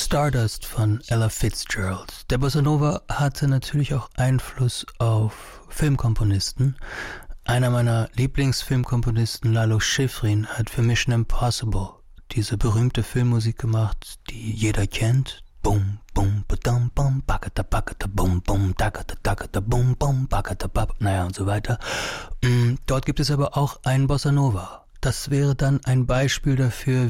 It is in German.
Stardust von Ella Fitzgerald. Der Bossa Nova hatte natürlich auch Einfluss auf Filmkomponisten. Einer meiner Lieblingsfilmkomponisten, Lalo Schifrin, hat für Mission Impossible diese berühmte Filmmusik gemacht, die jeder kennt. Bum, bum, badam, bum, bakata, bakata, bum, bum, dakata, dakata, bum, bum, bakata, bab, naja und so weiter. Dort gibt es aber auch einen Bossa Nova. Das wäre dann ein Beispiel dafür,